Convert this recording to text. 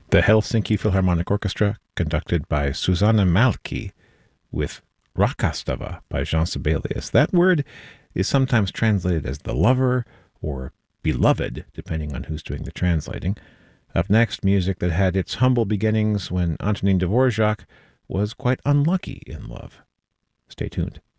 The Helsinki Philharmonic Orchestra, conducted by Susanna Malki, with Rakastava by Jean Sibelius. That word is sometimes translated as the lover or beloved, depending on who's doing the translating. Up next, music that had its humble beginnings when Antonin Dvorak was quite unlucky in love. Stay tuned.